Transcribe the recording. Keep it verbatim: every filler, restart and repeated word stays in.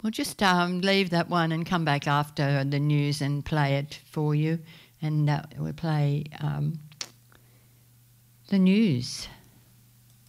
We'll just um, leave that one and come back after the news and play it for you. And uh, we'll play um, the news.